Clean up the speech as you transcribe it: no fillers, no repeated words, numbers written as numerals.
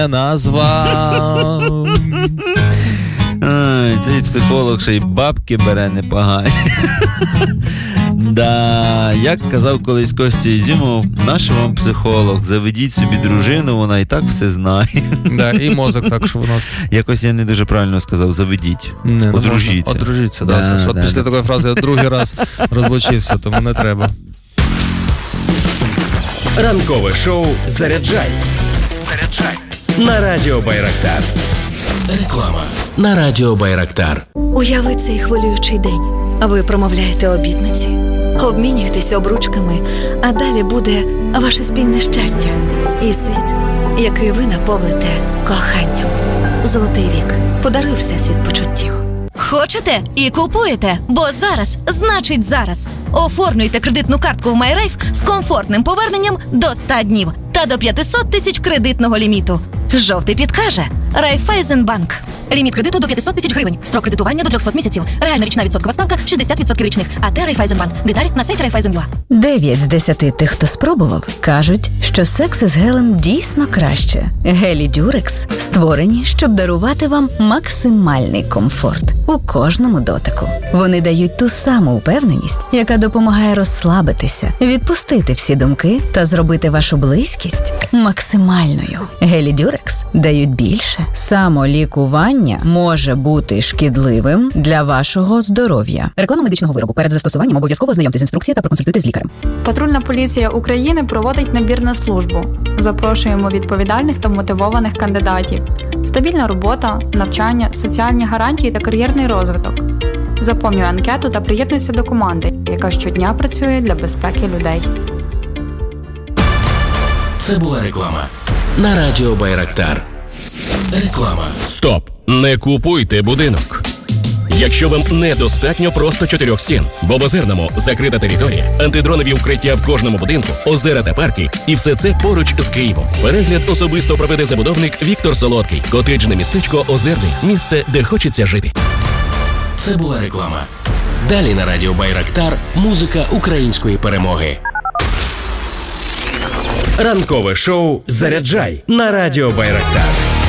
назвав. Ай, цей психолог ще й бабки бере непогані. Да, як казав колись Костя Ізюмов, наш вам психолог, заведіть собі дружину, вона і так все знає. Да, і мозок так, що воно... Якось я не дуже правильно сказав, заведіть. Одружіться. Одружіться, да, Саш. От після такої фрази я другий раз розлучився, тому не треба. Ранкове шоу «Заряджай» на Радіо Байрактар. Реклама на Радіо Байрактар. Уяви цей хвилюючий день. Ви промовляєте обітниці, обмінюєтесь обручками, а далі буде ваше спільне щастя і світ, який ви наповните коханням. Золотий вік. Подаруй всесвіт почуттів. Хочете і купуєте, бо зараз значить зараз. Оформлюйте кредитну картку в MyRife з комфортним поверненням до 100 днів та до 500 тисяч кредитного ліміту. Жовтий підкаже Райфайзенбанк. Ліміт кредиту до 500 тисяч гривень. Строк кредитування до 300 місяців. Реальна річна відсоткова ставка 60% річних. АТ Райфайзенбанк. Деталі на сайті Райфайзен.ua. 9 з 10 тих, хто спробував, кажуть, що секс із гелем дійсно краще. Гелі Дюрекс створені, щоб дарувати вам максимальний комфорт у кожному дотику. Вони дають ту саму упевненість, яка допомагає розслабитися, відпустити всі думки та зробити вашу близькість максимальною. Гелі Дюрекс дають більше. Самолікування може бути шкідливим для вашого здоров'я. Реклама медичного виробу. Перед застосуванням обов'язково ознайомтесь з інструкцією та проконсультуйтесь з лікарем. Патрульна поліція України проводить набір на службу. Запрошуємо відповідальних та мотивованих кандидатів. Стабільна робота, навчання, соціальні гарантії та кар'єрний розвиток. Заповнюй анкету та приєднуйся до команди, яка щодня працює для безпеки людей. Це була реклама на Радіо Байрактар. Реклама. Стоп! Не купуйте будинок. Якщо вам недостатньо просто 4 стін, бо в Озерному закрита територія, антидронові укриття в кожному будинку, озера та парки, і все це поруч з Києвом. Перегляд особисто проведе забудовник Віктор Солодкий. Котеджне містечко Озерний. Місце, де хочеться жити. Це була реклама. Далі на Радіо Байрактар музика української перемоги. Ранкове шоу «Заряджай» на Радіо Байрактар.